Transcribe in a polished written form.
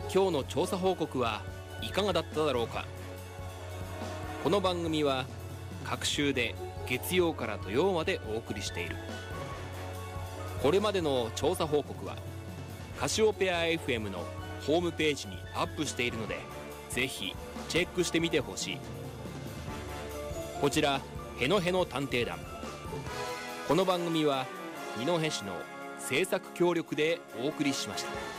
今日の調査報告はいかがだっただろうか。この番組は各週で月曜から土曜までお送りしている。これまでの調査報告はカシオペア FM のホームページにアップしているので、ぜひチェックしてみてほしい。こちらへのへの探偵団。この番組は二戸市の制作協力でお送りしました。